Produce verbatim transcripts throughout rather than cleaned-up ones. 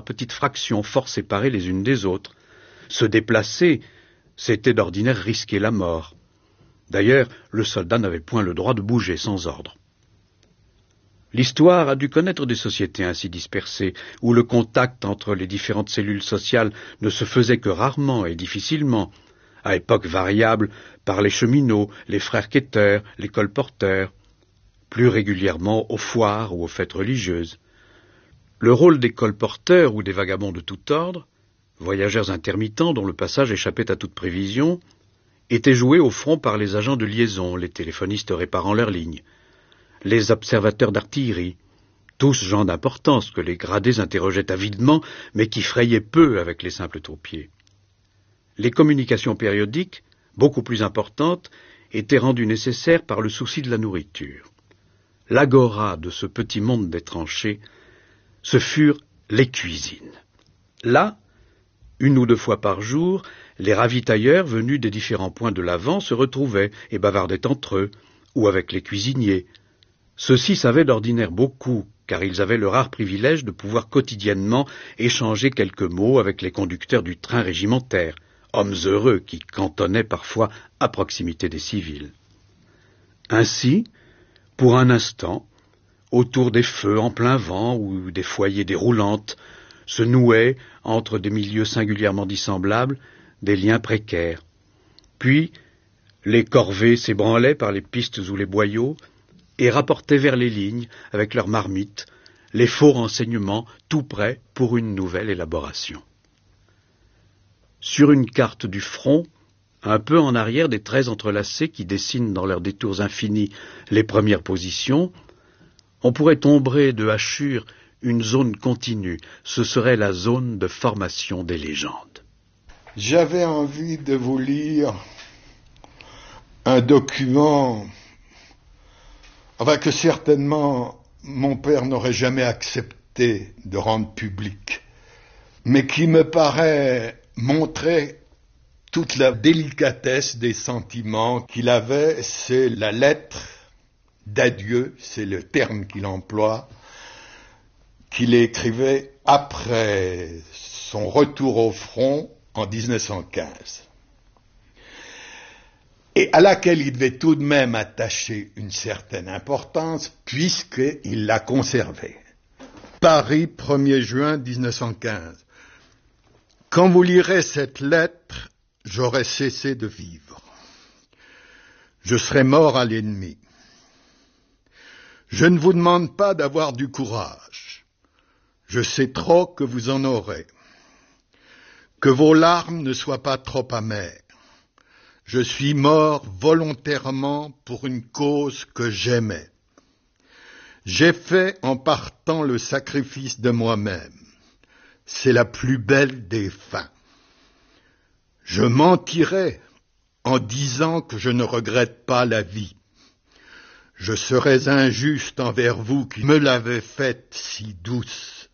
petites fractions fort séparées les unes des autres. Se déplacer, c'était d'ordinaire risquer la mort. D'ailleurs, le soldat n'avait point le droit de bouger sans ordre. L'histoire a dû connaître des sociétés ainsi dispersées, où le contact entre les différentes cellules sociales ne se faisait que rarement et difficilement, à époques variables, par les cheminots, les frères quêteurs, les colporteurs, plus régulièrement aux foires ou aux fêtes religieuses. Le rôle des colporteurs ou des vagabonds de tout ordre, voyageurs intermittents dont le passage échappait à toute prévision, était joué au front par les agents de liaison, les téléphonistes réparant leurs lignes, les observateurs d'artillerie, tous gens d'importance que les gradés interrogeaient avidement, mais qui frayaient peu avec les simples troupiers. Les communications périodiques, beaucoup plus importantes, étaient rendues nécessaires par le souci de la nourriture. L'agora de ce petit monde des tranchées, ce furent les cuisines. Là, une ou deux fois par jour, les ravitailleurs venus des différents points de l'Avent se retrouvaient et bavardaient entre eux, ou avec les cuisiniers. Ceux-ci savaient d'ordinaire beaucoup, car ils avaient le rare privilège de pouvoir quotidiennement échanger quelques mots avec les conducteurs du train régimentaire, hommes heureux qui cantonnaient parfois à proximité des civils. Ainsi, pour un instant, autour des feux en plein vent ou des foyers déroulantes, se nouaient, entre des milieux singulièrement dissemblables, des liens précaires. Puis, les corvées s'ébranlaient par les pistes ou les boyaux, et rapportaient vers les lignes, avec leurs marmites, les faux renseignements tout prêts pour une nouvelle élaboration. Sur une carte du front, un peu en arrière des traits entrelacés qui dessinent dans leurs détours infinis les premières positions, on pourrait ombrer de hachures une zone continue. Ce serait la zone de formation des légendes. J'avais envie de vous lire un document, enfin que certainement mon père n'aurait jamais accepté de rendre public, mais qui me paraît montrer toute la délicatesse des sentiments qu'il avait. C'est la lettre d'adieu, c'est le terme qu'il emploie, qu'il écrivait après son retour au front en dix-neuf cent quinze, et à laquelle il devait tout de même attacher une certaine importance, puisqu'il l'a conservée. Paris, premier juin dix-neuf cent quinze. Quand vous lirez cette lettre, j'aurai cessé de vivre. Je serai mort à l'ennemi. Je ne vous demande pas d'avoir du courage. Je sais trop que vous en aurez. Que vos larmes ne soient pas trop amères. Je suis mort volontairement pour une cause que j'aimais. J'ai fait en partant le sacrifice de moi-même. C'est la plus belle des fins. Je mentirais en disant que je ne regrette pas la vie. Je serais injuste envers vous qui me l'avez faite si douce.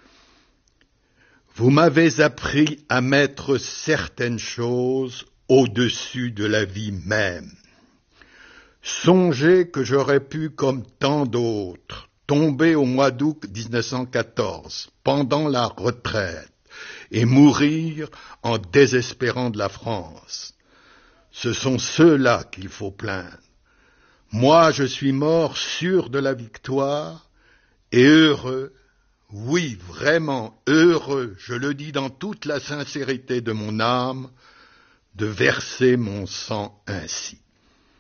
Vous m'avez appris à mettre certaines choses au-dessus de la vie même. Songez que j'aurais pu, comme tant d'autres, tomber au mois d'août dix-neuf cent quatorze, pendant la retraite, et mourir en désespérant de la France. Ce sont ceux-là qu'il faut plaindre. Moi, je suis mort sûr de la victoire, et heureux, oui, vraiment heureux, je le dis dans toute la sincérité de mon âme, de verser mon sang ainsi.